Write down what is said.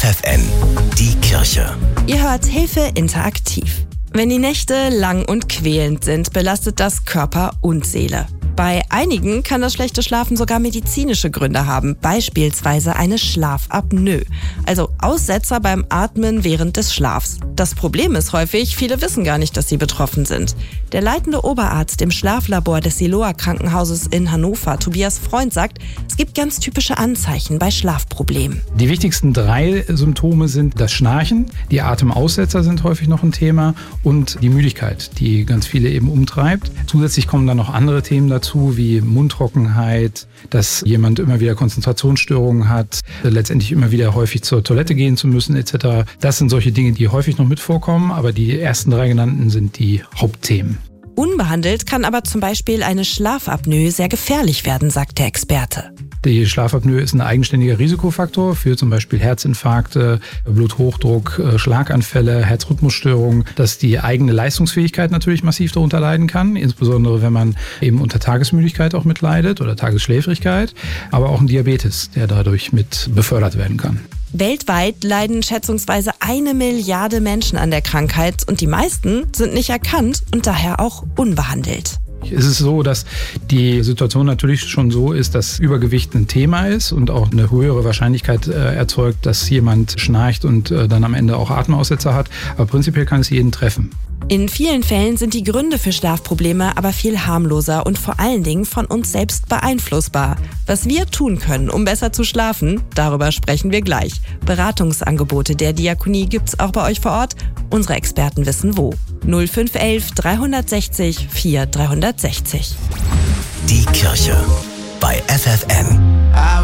FFN, die Kirche. Ihr hört Hilfe interaktiv. Wenn die Nächte lang und quälend sind, belastet das Körper und Seele. Bei einigen kann das schlechte Schlafen sogar medizinische Gründe haben, beispielsweise eine Schlafapnoe, also Aussetzer beim Atmen während des Schlafs. Das Problem ist häufig, viele wissen gar nicht, dass sie betroffen sind. Der leitende Oberarzt im Schlaflabor des Siloa Krankenhauses in Hannover, Tobias Freund, sagt, es gibt ganz typische Anzeichen bei Schlafproblemen. Die wichtigsten 3 Symptome sind das Schnarchen, die Atemaussetzer sind häufig noch ein Thema und die Müdigkeit, die ganz viele eben umtreibt. Zusätzlich kommen dann noch andere Themen dazu, wie Mundtrockenheit, dass jemand immer wieder Konzentrationsstörungen hat, letztendlich immer wieder häufig zur Toilette gehen zu müssen etc. Das sind solche Dinge, die häufig noch mit vorkommen, aber die ersten 3 genannten sind die Hauptthemen. Unbehandelt kann aber zum Beispiel eine Schlafapnoe sehr gefährlich werden, sagt der Experte. Die Schlafapnoe ist ein eigenständiger Risikofaktor für zum Beispiel Herzinfarkte, Bluthochdruck, Schlaganfälle, Herzrhythmusstörungen, dass die eigene Leistungsfähigkeit natürlich massiv darunter leiden kann, insbesondere wenn man eben unter Tagesmüdigkeit auch mitleidet oder Tagesschläfrigkeit, aber auch ein Diabetes, der dadurch mit befördert werden kann. Weltweit leiden schätzungsweise 1 Milliarde Menschen an der Krankheit und die meisten sind nicht erkannt und daher auch unbehandelt. Es ist so, dass die Situation natürlich schon so ist, dass Übergewicht ein Thema ist und auch eine höhere Wahrscheinlichkeit erzeugt, dass jemand schnarcht und dann am Ende auch Atemaussetzer hat. Aber prinzipiell kann es jeden treffen. In vielen Fällen sind die Gründe für Schlafprobleme aber viel harmloser und vor allen Dingen von uns selbst beeinflussbar. Was wir tun können, um besser zu schlafen, darüber sprechen wir gleich. Beratungsangebote der Diakonie gibt's auch bei euch vor Ort. Unsere Experten wissen wo. 0511 360 4360. Die Kirche bei FFN.